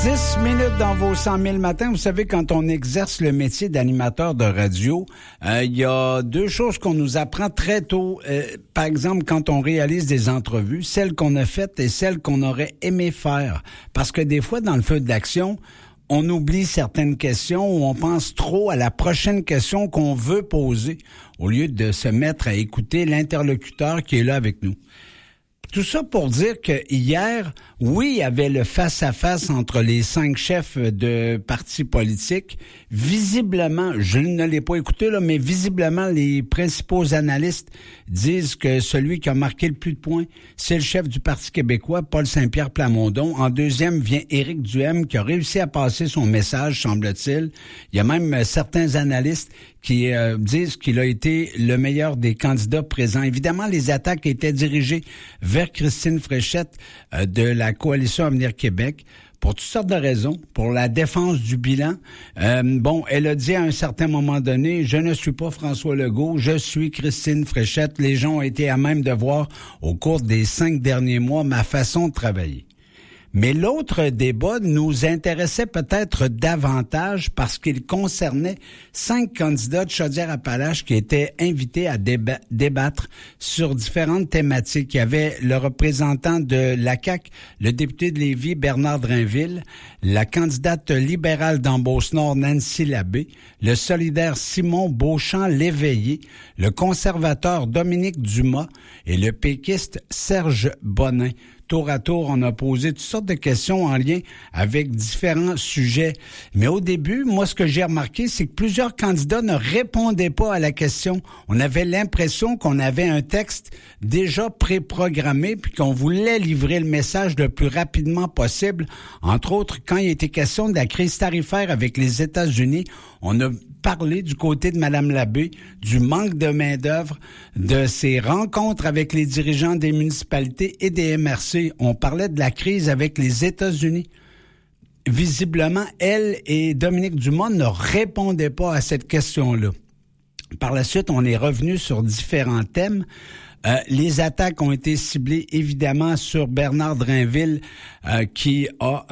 10 minutes dans vos 100 000 matins. Vous savez, quand on exerce le métier d'animateur de radio, il y a deux choses qu'on nous apprend très tôt. Par exemple, quand on réalise des entrevues, celles qu'on a faites et celles qu'on aurait aimé faire. Parce que des fois, dans le feu de l'action, on oublie certaines questions ou on pense trop à la prochaine question qu'on veut poser au lieu de se mettre à écouter l'interlocuteur qui est là avec nous. Tout ça pour dire que hier, oui, il y avait le face-à-face entre les 5 chefs de partis politiques. Visiblement, je ne l'ai pas écouté, là, mais visiblement, les principaux analystes disent que celui qui a marqué le plus de points, c'est le chef du Parti québécois, Paul Saint-Pierre Plamondon. En deuxième vient Éric Duhaime, qui a réussi à passer son message, semble-t-il. Il y a même certains analystes qui disent qu'il a été le meilleur des candidats présents. Évidemment, les attaques étaient dirigées vers Christine Fréchette de la Coalition Avenir Québec pour toutes sortes de raisons, pour la défense du bilan. Elle a dit à un certain moment donné, je ne suis pas François Legault, je suis Christine Fréchette. Les gens ont été à même de voir au cours des 5 derniers mois ma façon de travailler. Mais l'autre débat nous intéressait peut-être davantage parce qu'il concernait 5 candidats de Chaudière-Appalaches qui étaient invités à débattre sur différentes thématiques. Il y avait le représentant de la CAQ, le député de Lévis, Bernard Drainville, la candidate libérale dans Beauce-Nord, Nancy Labbé, le solidaire Simon Beauchamp-Léveillé, le conservateur Dominique Dumas et le péquiste Serge Bonin. Tour à tour, on a posé toutes sortes de questions en lien avec différents sujets. Mais au début, moi, ce que j'ai remarqué, c'est que plusieurs candidats ne répondaient pas à la question. On avait l'impression qu'on avait un texte déjà préprogrammé puis qu'on voulait livrer le message le plus rapidement possible. Entre autres, quand il était question de la crise tarifaire avec les États-Unis, on a parlé du côté de Mme Labbé, du manque de main-d'œuvre, de ses rencontres avec les dirigeants des municipalités et des MRC. On parlait de la crise avec les États-Unis. Visiblement, elle et Dominique Dumas ne répondaient pas à cette question-là. Par la suite, on est revenu sur différents thèmes. Les attaques ont été ciblées évidemment sur Bernard Drainville qui a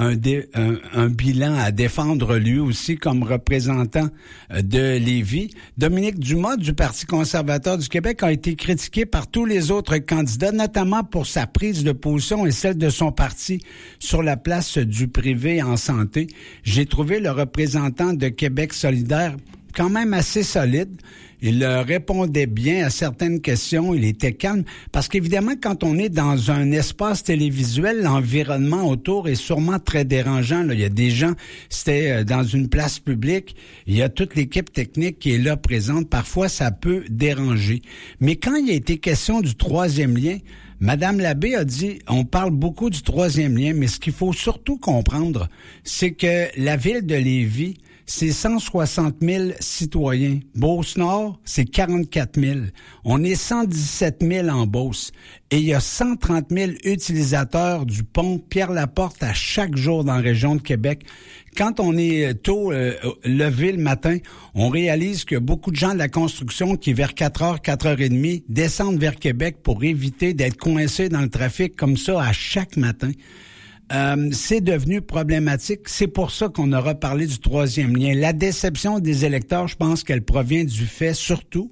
un bilan à défendre lui aussi comme représentant de Lévis. Dominique Dumas du Parti conservateur du Québec a été critiqué par tous les autres candidats, notamment pour sa prise de position et celle de son parti sur la place du privé en santé. J'ai trouvé le représentant de Québec solidaire quand même assez solide. Il répondait bien à certaines questions, il était calme, parce qu'évidemment, quand on est dans un espace télévisuel, l'environnement autour est sûrement très dérangeant. Là. Il y a des gens, c'était dans une place publique, il y a toute l'équipe technique qui est là présente. Parfois, ça peut déranger. Mais quand il a été question du troisième lien, Madame Labbé a dit, on parle beaucoup du troisième lien, mais ce qu'il faut surtout comprendre, c'est que la ville de Lévis, c'est 160 000 citoyens. Beauce-Nord, c'est 44 000. On est 117 000 en Beauce. Et il y a 130 000 utilisateurs du pont Pierre-Laporte à chaque jour dans la région de Québec. Quand on est tôt levé le matin, on réalise que beaucoup de gens de la construction qui, vers 4h, 4h30, descendent vers Québec pour éviter d'être coincés dans le trafic comme ça à chaque matin. C'est devenu problématique. C'est pour ça qu'on aura parlé du troisième lien. La déception des électeurs, je pense qu'elle provient du fait, surtout,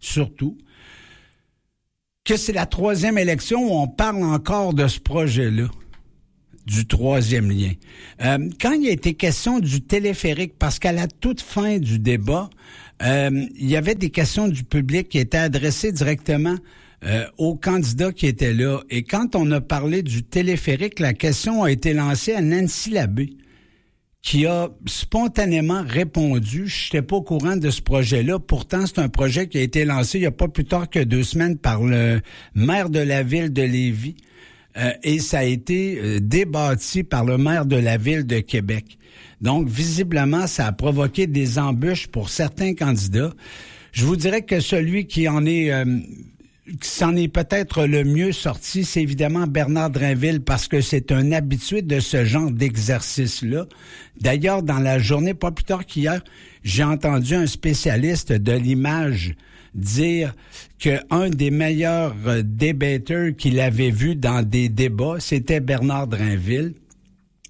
que c'est la troisième élection où on parle encore de ce projet-là, du troisième lien. Quand il a été question du téléphérique, parce qu'à la toute fin du débat, il y avait des questions du public qui étaient adressées directement aux candidats qui étaient là. Et quand on a parlé du téléphérique, la question a été lancée à Nancy Labbé, qui a spontanément répondu. Je n'étais pas au courant de ce projet-là. Pourtant, c'est un projet qui a été lancé il n'y a pas plus tard que 2 semaines par le maire de la ville de Lévis. Et ça a été débattu par le maire de la ville de Québec. Donc, visiblement, ça a provoqué des embûches pour certains candidats. Je vous dirais que celui qui s'en est peut-être le mieux sorti, c'est évidemment Bernard Drainville, parce que c'est un habitué de ce genre d'exercice-là. D'ailleurs, dans la journée, pas plus tard qu'hier, j'ai entendu un spécialiste de l'image dire qu'un des meilleurs débatteurs qu'il avait vu dans des débats, c'était Bernard Drainville.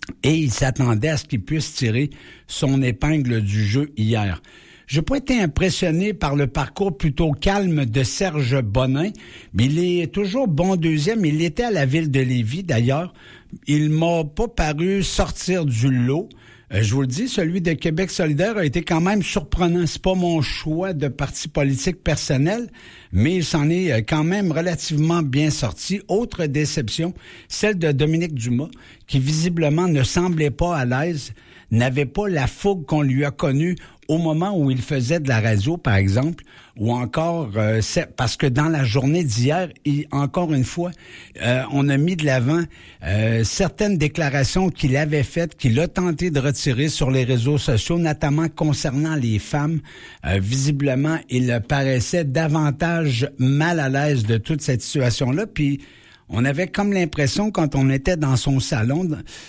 et il s'attendait à ce qu'il puisse tirer son épingle du jeu hier. Je n'ai pas été impressionné par le parcours plutôt calme de Serge Bonin, mais il est toujours bon deuxième. Il était à la ville de Lévis, d'ailleurs. Il m'a pas paru sortir du lot. Je vous le dis, celui de Québec solidaire a été quand même surprenant. C'est pas mon choix de parti politique personnel, mais il s'en est quand même relativement bien sorti. Autre déception, celle de Dominique Dumas, qui visiblement ne semblait pas à l'aise, n'avait pas la fougue qu'on lui a connue au moment où il faisait de la radio, par exemple, ou encore, parce que dans la journée d'hier, encore une fois, on a mis de l'avant certaines déclarations qu'il avait faites, qu'il a tenté de retirer sur les réseaux sociaux, notamment concernant les femmes. Visiblement, il paraissait davantage mal à l'aise de toute cette situation-là, puis on avait comme l'impression, quand on était dans son salon,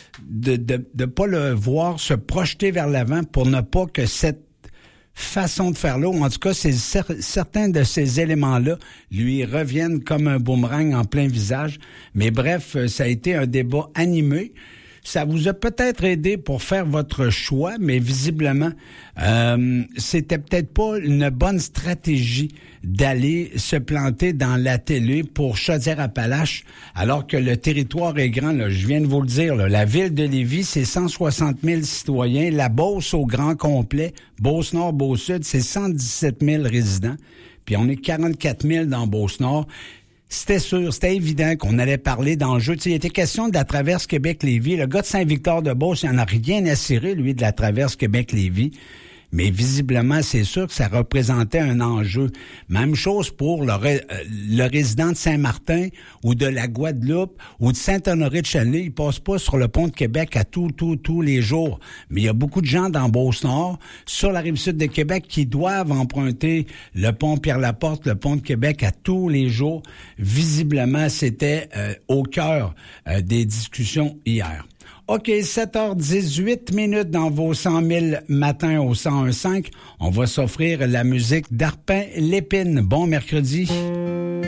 de pas le voir se projeter vers l'avant pour ne pas que cette façon de faire là, ou en tout cas, certains de ces éléments-là lui reviennent comme un boomerang en plein visage. Mais bref, ça a été un débat animé. Ça vous a peut-être aidé pour faire votre choix, mais visiblement, c'était peut-être pas une bonne stratégie d'aller se planter dans la télé pour Chaudière-Appalaches, alors que le territoire est grand. Là, je viens de vous le dire, là, la ville de Lévis, c'est 160 000 citoyens. La Beauce au grand complet, Beauce-Nord, Beauce-Sud, c'est 117 000 résidents. Puis on est 44 000 dans Beauce-Nord. C'était sûr, c'était évident qu'on allait parler d'enjeux. Il était question de la traverse Québec-Lévis. Le gars de Saint-Victor-de-Beauce, il n'en a rien à cirer, lui, de la traverse Québec-Lévis. Mais visiblement, c'est sûr que ça représentait un enjeu. Même chose pour le résident de Saint-Martin ou de la Guadeloupe ou de Saint-Honoré-de-Chalaix. Ils passent pas sur le pont de Québec à tous les jours. Mais il y a beaucoup de gens dans Beauce-Nord, sur la Rive-Sud de Québec, qui doivent emprunter le pont Pierre-Laporte, le pont de Québec à tous les jours. Visiblement, c'était au cœur des discussions hier. OK, 7h18 dans vos 100 000 matins au 101.5. On va s'offrir la musique d'Arpin Lépine. Bon mercredi.